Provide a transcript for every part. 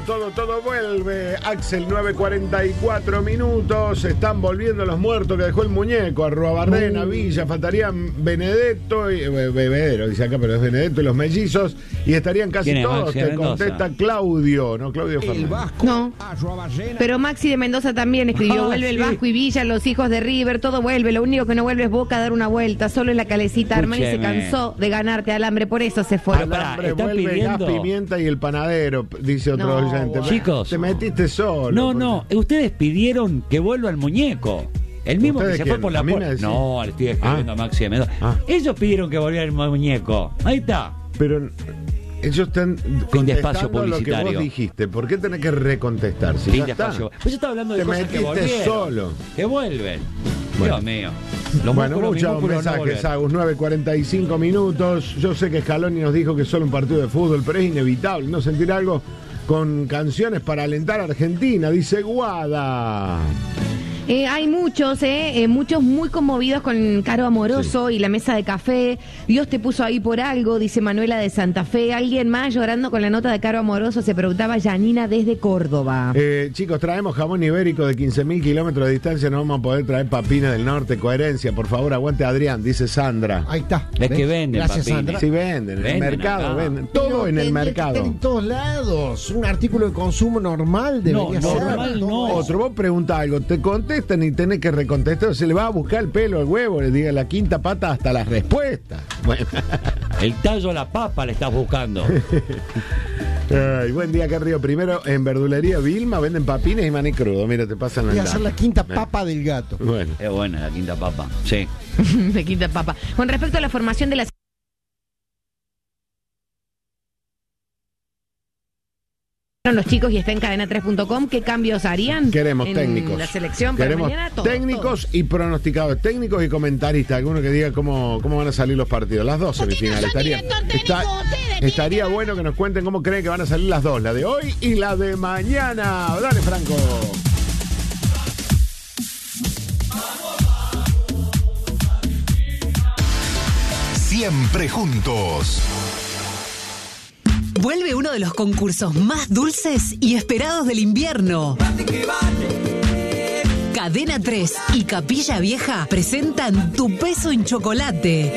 todo vuelve. Axel, 9:44 minutos. Están volviendo los muertos que dejó el muñeco. Arruabarrena, Villa, faltarían Benedetto y Bebedero, dice acá, pero es Benedetto y los mellizos. Y estarían casi todos. Te contesta Claudio, ¿no? Claudio Fernández. No. Pero Maxi de Mendoza también escribió: vuelve el Vasco y Villa, los hijos de River, todo vuelve. Lo único que no vuelve es Boca a dar una vuelta. Solo en la calecita. Armani se cansó de ganarte alambre, por eso se fue. Alambre, vuelve pidiendo... gas, pimienta y el panadero, dice otro oyente. Chicos, te metiste solo. No, ustedes pidieron que vuelva el muñeco. El mismo que se fue por la puerta. No, le estoy escribiendo a Maxi de Mendoza. Ellos pidieron que volviera el muñeco. Ahí está. Pero ellos están contestando lo que vos dijiste. ¿Por qué tenés que recontestar? Si ya está. Pues yo estaba hablando de cosas que volvieron. Solo. Que vuelven. Bueno. Dios mío. Bueno, muchos mensajes, Agus, 9:45 minutos. Yo sé que Scaloni nos dijo que es solo un partido de fútbol, pero es inevitable no sentir algo con canciones para alentar a Argentina, dice Guada. Hay muchos muy conmovidos con Caro Amoroso y la mesa de café. Dios te puso ahí por algo, dice Manuela de Santa Fe. Alguien más llorando con la nota de Caro Amoroso, se preguntaba Yanina desde Córdoba. Chicos, traemos jamón ibérico de 15.000 kilómetros de distancia, no vamos a poder traer papines del norte. Coherencia, por favor, aguante Adrián, dice Sandra. Ahí está. Es que venden. Gracias, papines. Sandra. Sí, venden, en el mercado, venden. Todo en el mercado. En todos lados. Un artículo de consumo normal debería ser. Normal no. Otro, vos preguntás algo, te contestan y tenés que recontestar, se le va a buscar el pelo al huevo, le diga la quinta pata hasta las respuestas. Bueno. El tallo a la papa le estás buscando. Ay, buen día, acá Río Primero, en verdulería Vilma venden papines y maní crudo. Mira, te pasan la Voy a hacer la quinta papa del gato. Bueno. Es buena la quinta papa, sí. La quinta papa. Con respecto a la formación de las los chicos y está en cadena3.com, ¿qué cambios harían? Queremos técnicos. La selección para queremos mañana, técnicos y pronosticadores, técnicos y comentaristas, alguno que diga cómo van a salir los partidos, las dos semifinales. Estaría bueno que nos cuenten cómo creen que van a salir las dos, la de hoy y la de mañana. Dale, Franco. Siempre juntos. Vuelve uno de los concursos más dulces y esperados del invierno. Cadena 3 y Capilla Vieja presentan Tu Peso en Chocolate.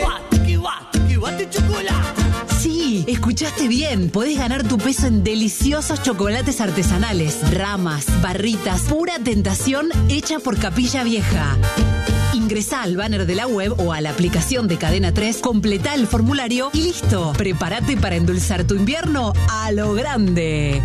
Sí, escuchaste bien. Podés ganar tu peso en deliciosos chocolates artesanales, ramas, barritas, pura tentación hecha por Capilla Vieja. Ingresá al banner de la web o a la aplicación de Cadena 3, completá el formulario y listo. Prepárate para endulzar tu invierno a lo grande.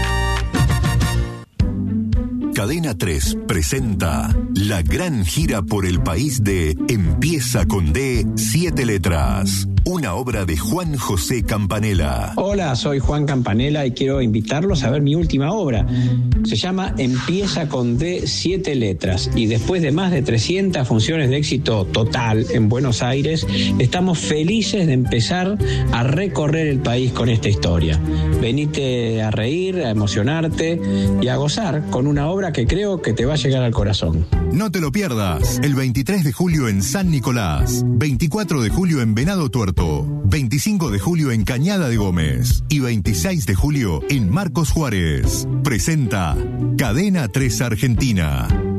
Cadena 3 presenta la gran gira por el país de Empieza con D, 7 letras. Una obra de Juan José Campanella. Hola, soy Juan Campanella y quiero invitarlos a ver mi última obra. Se llama Empieza con D, 7 letras. Y después de más de 300 funciones de éxito total en Buenos Aires, estamos felices de empezar a recorrer el país con esta historia. Venite a reír, a emocionarte y a gozar con una obra que creo que te va a llegar al corazón. No te lo pierdas. El 23 de julio en San Nicolás, 24 de julio en Venado Tuerto, 25 de julio en Cañada de Gómez y 26 de julio en Marcos Juárez. Presenta Cadena 3 Argentina.